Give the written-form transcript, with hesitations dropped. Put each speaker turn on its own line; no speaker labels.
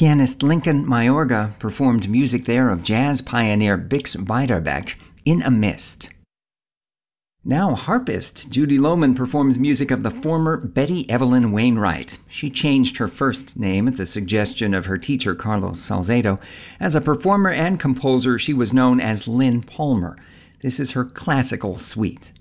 Pianist Lincoln Mayorga performed music there of jazz pioneer Bix Beiderbecke, In a Mist. Now harpist Judy Lohman performs music of the former Betty Evelyn Wainwright. She changed her first name at the suggestion of her teacher Carlos Salcedo. As a performer and composer, she was known as Lynn Palmer. This is her classical suite.